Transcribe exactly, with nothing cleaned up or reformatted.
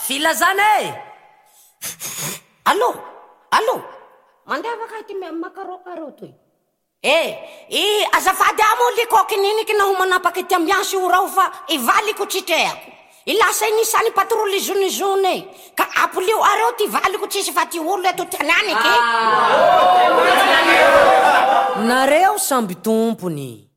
filazana e. Allô, allô, mandeha ka ty makarokaro toy. Eh, i azafady amo likoky niniky na ho manapaky ty ambiansy urao fa ivaliko tsitreako. Ilasa inisany patroly zone-zone ka apolio areo ty valiko tsisy fa ty olo eto tiananiky. Nareo samby tompony.